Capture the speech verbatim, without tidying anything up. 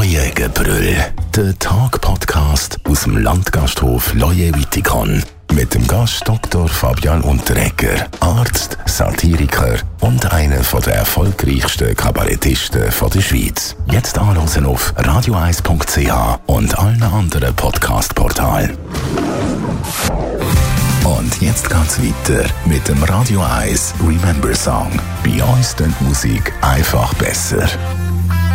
Leuengebrüll, der Tag-Podcast aus dem Landgasthof Leue Wittikon. Mit dem Gast Doktor Fabian Unterreger, Arzt, Satiriker und einer der erfolgreichsten Kabarettisten der Schweiz. Jetzt anhören auf radio eis punkt c h und allen anderen Podcast-Portalen. Und jetzt geht's weiter mit dem Radio eins Remember Song. Bei uns klingt Musik einfach besser.